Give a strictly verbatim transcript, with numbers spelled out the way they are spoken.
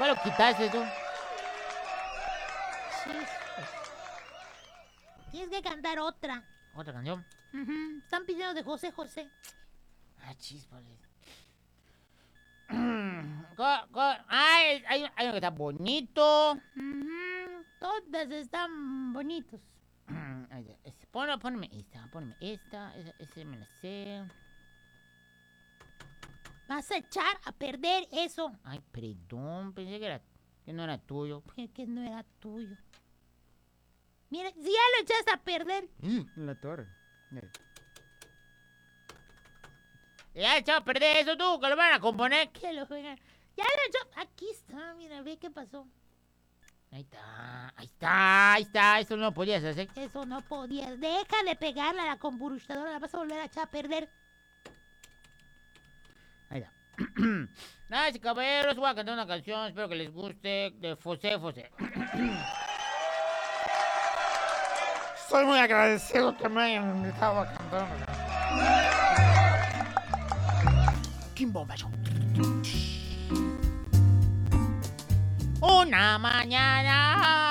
¿Cuál lo quitaste tú? Chispas. Tienes que cantar otra. ¿Otra canción? Uh-huh. Están pidiendo de José José. Ah, chispas. Ay, hay, hay uno que está bonito. Uh-huh. Todas están bonitos. Ponme, ponme esta, ponme esta, esa, esa me la sé. Vas a echar a perder eso. Ay, perdón, pensé que, era, que no era tuyo. Que, que no era tuyo. Mira, si ya lo echaste a perder. La torre. Ya echado a perder eso tú, que lo van a componer. Que lo juegan. Ya lo echó. Aquí está, mira, ve qué pasó. Ahí está, ahí está, ahí está. Eso no podías hacer. Eso no podías. Deja de pegarla a la computadora, la vas a volver a echar a perder. Ahí está. Nada, sí, caballeros, voy a cantar una canción. Espero que les guste. De José José. Soy muy agradecido que me hayan invitado a cantar. Kimbo Macho. Una mañana